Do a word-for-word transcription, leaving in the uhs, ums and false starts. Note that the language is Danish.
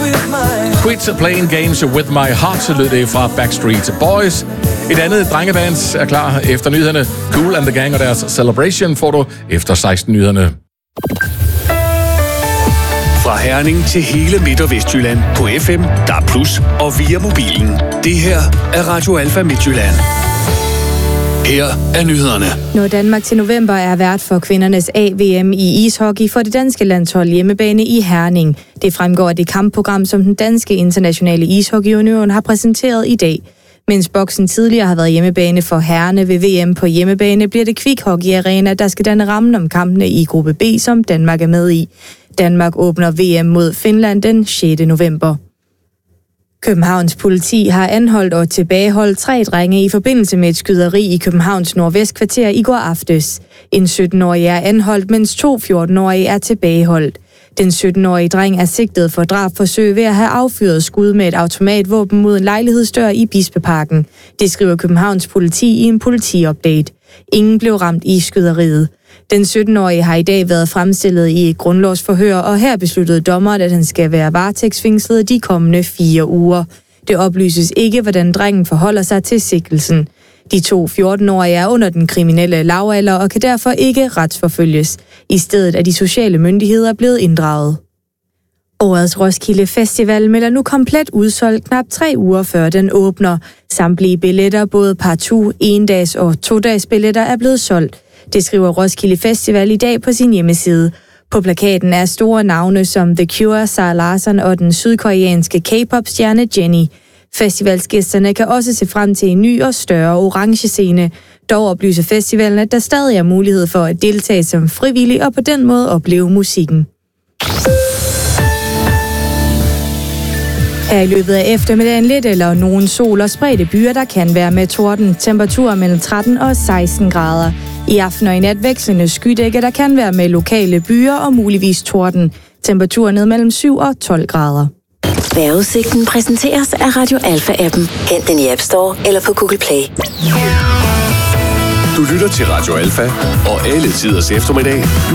Quit Playing Games With My Heart, lød det fra Backstreet Boys. Et andet drengebands er klar efter nyhederne. Kool and the Gang og deres Celebration får du efter seksten nyhederne. Fra Herning til hele Midt- og Vestjylland på F M, D A B plus, og via mobilen. Det her er Radio Alfa Midtjylland. Her er nyhederne. Når Danmark til november er vært for kvindernes A V M i ishockey for det danske landshold hjemmebane i Herning. Det fremgår af det kampprogram, som den danske internationale ishockeyunion har præsenteret i dag. Mens boksen tidligere har været hjemmebane for herrerne ved V M på hjemmebane, bliver det Quick Hockey Arena, der skal danne rammen om kampene i gruppe B, som Danmark er med i. Danmark åbner V M mod Finland den sjette november. Københavns politi har anholdt og tilbageholdt tre drenge i forbindelse med et skyderi i Københavns nordvestkvarter i går aftes. En sytten-årig er anholdt, mens to fjorten-årige er tilbageholdt. Den sytten-årige dreng er sigtet for drabsforsøg ved at have affyret skud med et automatvåben mod en lejlighedsdør i Bispeparken. Det skriver Københavns politi i en politiupdate. Ingen blev ramt i skyderiet. Den sytten-årige har i dag været fremstillet i et grundlovsforhør, og her besluttede dommeren, at han skal være varetægtsfængslet de kommende fire uger. Det oplyses ikke, hvordan drengen forholder sig til sigtelsen. De to fjorten-årige er under den kriminelle lavalder og kan derfor ikke retsforfølges. I stedet er de sociale myndigheder blevet inddraget. Årets Roskilde Festival melder nu komplet udsolgt knap tre uger før den åbner. Samtlige billetter, både partout, endags og to-dags billetter, er blevet solgt. Det skriver Roskilde Festival i dag på sin hjemmeside. På plakaten er store navne som The Cure, Zara Larsson og den sydkoreanske K-pop-stjerne Jennie. Festivalsgæsterne kan også se frem til en ny og større orange scene. Dog oplyser festivalen, at der stadig er mulighed for at deltage som frivillig og på den måde opleve musikken. Her i løbet af eftermiddagen lidt eller nogen sol og spredte byer, der kan være med torden. Temperaturer mellem tretten og seksten grader. I aften og i nat vekslende skydække, der kan være med lokale byer og muligvis torden. Temperaturer ned mellem syv og tolv grader. Vejrudsigten præsenteres af Radio Alfa-appen. Hent den i App Store eller på Google Play. Du lytter til Radio Alfa og alle tiders eftermiddag.